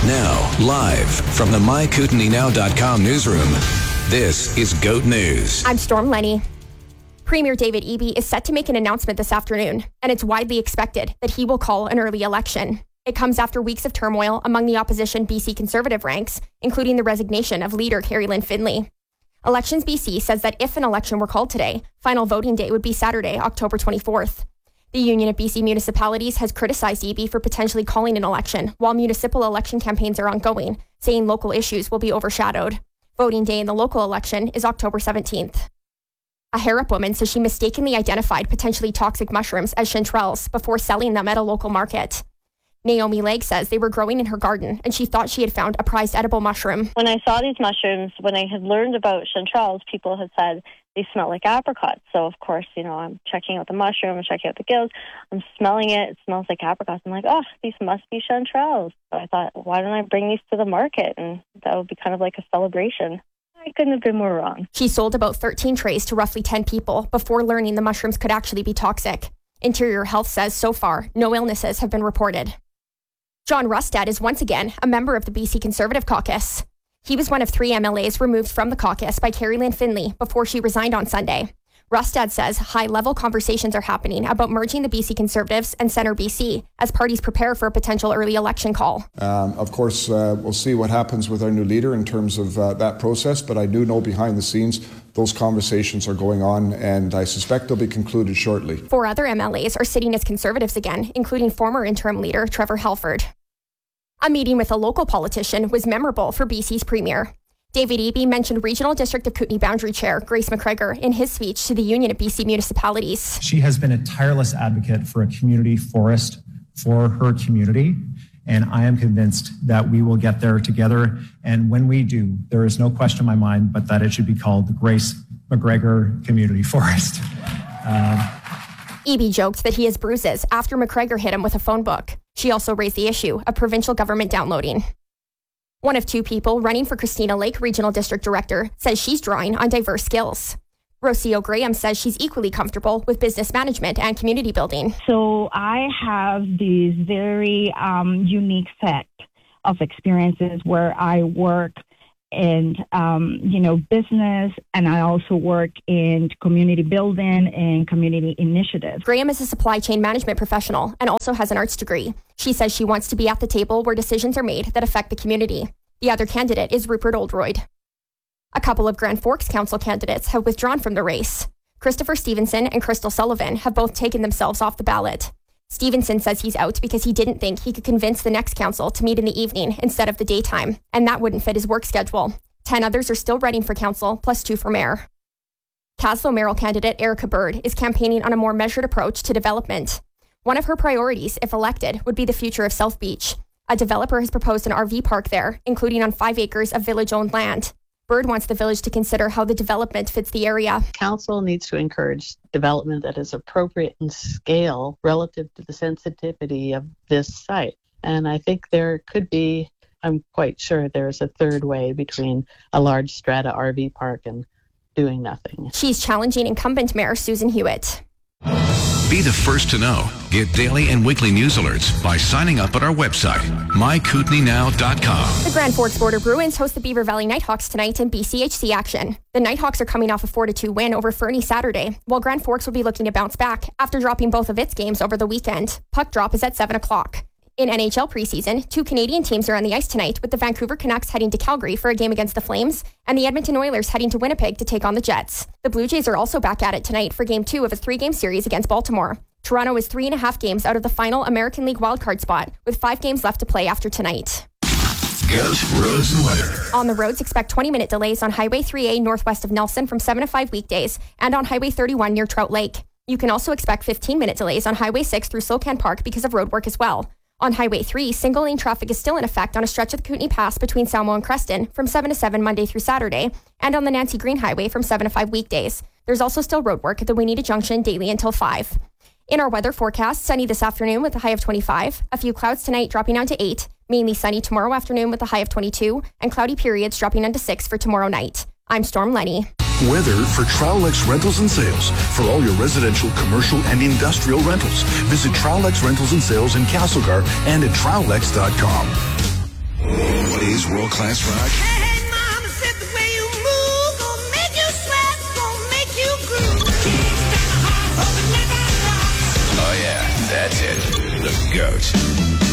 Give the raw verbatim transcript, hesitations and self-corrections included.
Now, live from the my kootenai now dot com newsroom, this is GOAT News. I'm Storm Lenny. Premier David Eby is set to make an announcement this afternoon, and it's widely expected that he will call an early election. It comes after weeks of turmoil among the opposition B C Conservative ranks, including the resignation of leader Carrie Lynn Finlay. Elections B C says that if an election were called today, final voting day would be Saturday, October twenty-fourth. The Union of B C Municipalities has criticized Eby for potentially calling an election while municipal election campaigns are ongoing, saying local issues will be overshadowed. Voting day in the local election is October seventeenth. A Harrop woman says she mistakenly identified potentially toxic mushrooms as chanterelles before selling them at a local market. Naomi Legg says they were growing in her garden and she thought she had found a prized edible mushroom. When I saw these mushrooms, when I had learned about chanterelles, people had said they smell like apricots. So, of course, you know, I'm checking out the mushroom, I'm checking out the gills, I'm smelling it, it smells like apricots. I'm like, oh, these must be chanterelles. So I thought, why don't I bring these to the market? And that would be kind of like a celebration. I couldn't have been more wrong. She sold about thirteen trays to roughly ten people before learning the mushrooms could actually be toxic. Interior Health says so far, no illnesses have been reported. John Rustad is once again a member of the B C Conservative Caucus. He was one of three M L As removed from the caucus by Carrie Lynn Finlay before she resigned on Sunday. Rustad says high-level conversations are happening about merging the B C Conservatives and Centre B C as parties prepare for a potential early election call. Um, of course, uh, we'll see what happens with our new leader in terms of uh, that process, but I do know behind the scenes those conversations are going on, and I suspect they'll be concluded shortly. Four other M L As are sitting as Conservatives again, including former interim leader Trevor Halford. A meeting with a local politician was memorable for B C's Premier. David Eby mentioned Regional District of Kootenay Boundary Chair Grace McGregor in his speech to the Union of B C Municipalities. She has been a tireless advocate for a community forest for her community, and I am convinced that we will get there together. And when we do, there is no question in my mind but that it should be called the Grace McGregor Community Forest. Um, Eby joked that he has bruises after McGregor hit him with a phone book. She also raised the issue of provincial government downloading. One of two people running for Christina Lake Regional District Director says she's drawing on diverse skills. Rocio Graham says she's equally comfortable with business management and community building. So I have these very um, unique set of experiences where I work in, um, you know, business, and I also work in community building and community initiatives. Graham is a supply chain management professional and also has an arts degree. She says she wants to be at the table where decisions are made that affect the community. The other candidate is Rupert Oldroyd. A couple of Grand Forks Council candidates have withdrawn from the race. Christopher Stevenson and Crystal Sullivan have both taken themselves off the ballot. Stevenson says he's out because he didn't think he could convince the next council to meet in the evening instead of the daytime, and that wouldn't fit his work schedule. Ten others are still running for council, plus two for mayor. Caslow mayoral candidate Erica Bird is campaigning on a more measured approach to development. One of her priorities, if elected, would be the future of South Beach. A developer has proposed an R V park there, including on five acres of village-owned land. Bird wants the village to consider how the development fits the area. Council needs to encourage development that is appropriate in scale relative to the sensitivity of this site. And I think there could be, I'm quite sure there's a third way between a large strata R V park and doing nothing. She's challenging incumbent Mayor Susan Hewitt. Be the first to know. Get daily and weekly news alerts by signing up at our website, my kootenai now dot com. The Grand Forks Border Bruins host the Beaver Valley Nighthawks tonight in B C H C action. The Nighthawks are coming off a four to two win over Fernie Saturday, while Grand Forks will be looking to bounce back after dropping both of its games over the weekend. Puck drop is at seven o'clock. In N H L preseason, two Canadian teams are on the ice tonight, with the Vancouver Canucks heading to Calgary for a game against the Flames, and the Edmonton Oilers heading to Winnipeg to take on the Jets. The Blue Jays are also back at it tonight for game two of a three-game series against Baltimore. Toronto is three and a half games out of the final American League wildcard spot, with five games left to play after tonight. GOAT roads and weather. On the roads, expect twenty-minute delays on Highway three A northwest of Nelson from seven to five weekdays, and on Highway thirty-one near Trout Lake. You can also expect fifteen-minute delays on Highway six through Slocan Park because of road work as well. On Highway three, single-lane traffic is still in effect on a stretch of the Kootenay Pass between Salmo and Creston from seven to seven Monday through Saturday, and on the Nancy Green Highway from seven to five weekdays. There's also still road work at the Wineta Junction daily until five. In our weather forecast, sunny this afternoon with a high of twenty-five, a few clouds tonight dropping down to eight, mainly sunny tomorrow afternoon with a high of twenty-two, and cloudy periods dropping down to six for tomorrow night. I'm Storm Lenny. Weather for Trowlex Rentals and Sales. For all your residential, commercial, and industrial rentals, visit Trowlex Rentals and Sales in Castlegar and at trowlex dot com. Today's world-class rock. Hey, hey, mama said the way you move gon' make you sweat, gon' make you groove. Kingston, the heart of the never rock. Oh yeah, that's it. The GOAT.